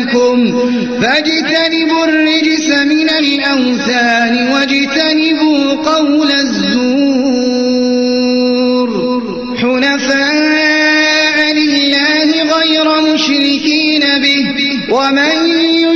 عليكم فاجتنبوا الرجس من الأوثان واجتنبوا قول الزور حنفاء لله غير مشركين به ومن